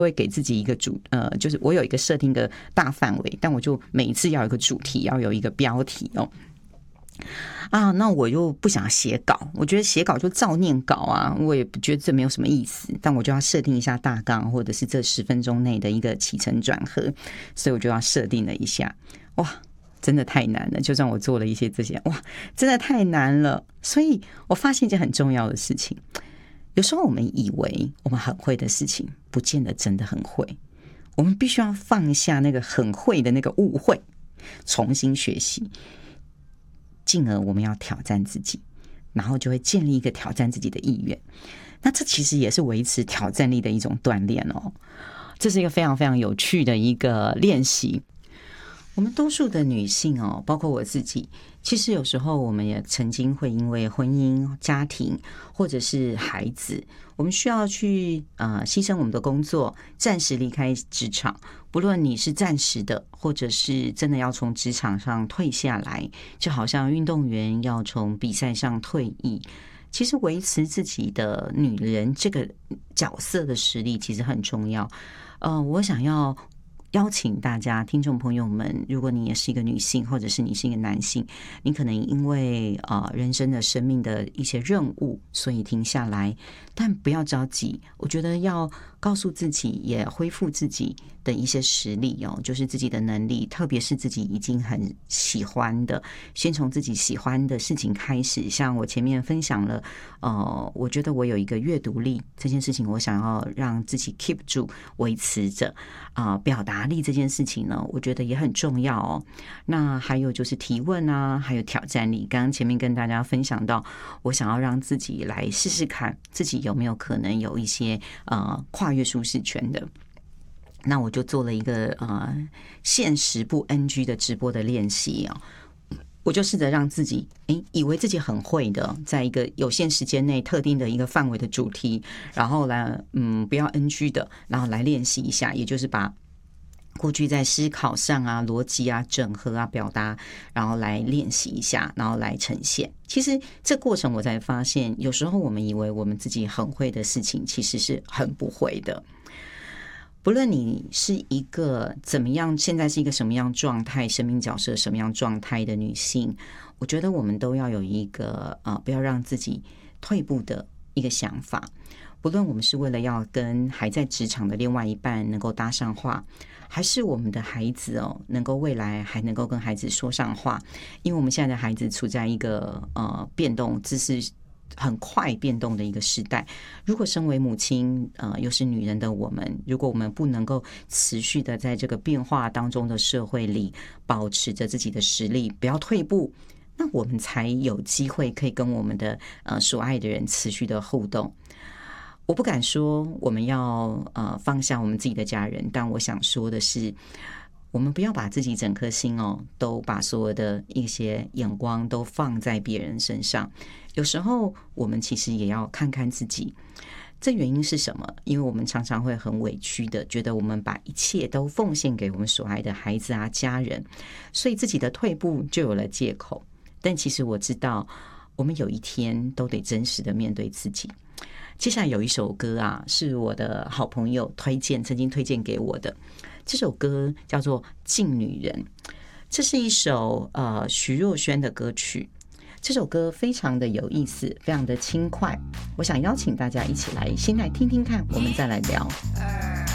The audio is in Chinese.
会给自己一个就是我有一个设定的大范围，但我就每一次要有一个主题，要有一个标题哦。那我又不想写稿，我觉得写稿就照念稿啊，我也不觉得这没有什么意思，但我就要设定一下大纲，或者是这10分钟内的一个起承转合，所以我就要设定了一下。哇，真的太难了，就算我做了一些这些，哇，真的太难了。所以我发现一件很重要的事情，有时候我们以为我们很会的事情，不见得真的很会。我们必须要放下那个很会的那个误会，重新学习，进而我们要挑战自己，然后就会建立一个挑战自己的意愿。那这其实也是维持挑战力的一种锻炼哦。这是一个非常非常有趣的一个练习。我们多数的女性哦，包括我自己，其实有时候我们也曾经会因为婚姻、家庭或者是孩子，我们需要去牺牲我们的工作，暂时离开职场。不论你是暂时的，或者是真的要从职场上退下来，就好像运动员要从比赛上退役。其实维持自己的女人这个角色的实力其实很重要。我想要邀请大家听众朋友们，如果你也是一个女性，或者是你是一个男性，你可能因为人生的生命的一些任务，所以停下来，但不要着急。我觉得要告诉自己，也恢复自己的一些实力哦，就是自己的能力，特别是自己已经很喜欢的，先从自己喜欢的事情开始。像我前面分享了，我觉得我有一个阅读力这件事情，我想要让自己 keep 住维持着表达力这件事情呢，我觉得也很重要哦。那还有就是提问啊，还有挑战力。刚刚前面跟大家分享到，我想要让自己来试试看，自己有没有可能有一些跨越舒适圈的。那我就做了一个限时不 NG 的直播的练习哦。我就试着让自己以为自己很会的，在一个有限时间内特定的一个范围的主题，然后来不要 NG 的，然后来练习一下，也就是把过去在思考上啊、逻辑啊、整合啊、表达，然后来练习一下，然后来呈现。其实这过程我才发现，有时候我们以为我们自己很会的事情，其实是很不会的。不论你是一个怎么样，现在是一个什么样状态，生命角色什么样状态的女性，我觉得我们都要有一个不要让自己退步的一个想法。不论我们是为了要跟还在职场的另外一半能够搭上话，还是我们的孩子能够未来还能够跟孩子说上话，因为我们现在的孩子处在一个变动知识很快变动的一个时代。如果身为母亲又是女人的我们，如果我们不能够持续的在这个变化当中的社会里保持着自己的实力，不要退步，那我们才有机会可以跟我们的所爱的人持续的互动。我不敢说我们要放下我们自己的家人，但我想说的是，我们不要把自己整颗心都把所有的一些眼光都放在别人身上。有时候我们其实也要看看自己，这原因是什么？因为我们常常会很委屈的觉得我们把一切都奉献给我们所爱的孩子啊、家人，所以自己的退步就有了借口。但其实我知道，我们有一天都得真实的面对自己。接下来有一首歌啊，是我的好朋友曾经推荐给我的。这首歌叫做《敬女人》，这是一首徐若瑄的歌曲。这首歌非常的有意思，非常的轻快。我想邀请大家一起来先来听听看，我们再来聊。